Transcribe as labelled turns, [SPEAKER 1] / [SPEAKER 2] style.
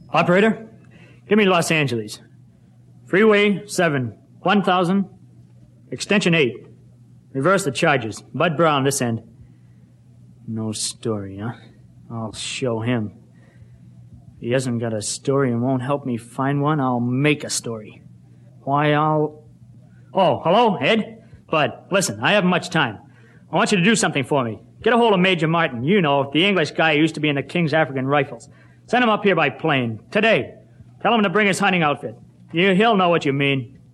[SPEAKER 1] Operator, give me Los Angeles. Freeway 7, 1000, extension 8. Reverse the charges. Bud Brown, this end. No story, huh? I'll show him. If he hasn't got a story and won't help me find one, I'll make a story. Why, Oh, hello, Ed? Bud, listen, I haven't much time. I want you to do something for me. Get a hold of Major Martin. You know, the English guy who used to be in the King's African Rifles. Send him up here by plane. Today. Tell him to bring his hunting outfit. He'll know what you mean.